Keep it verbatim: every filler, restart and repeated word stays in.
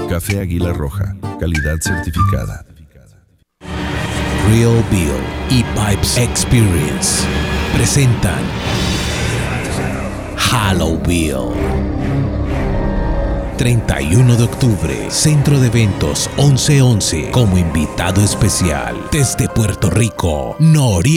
Café Águila Roja, calidad certificada. Real Bill y Pipes Experience presentan Halo Bill. treinta y uno de octubre, Centro de Eventos once once, como invitado especial desde Puerto Rico, Noriega.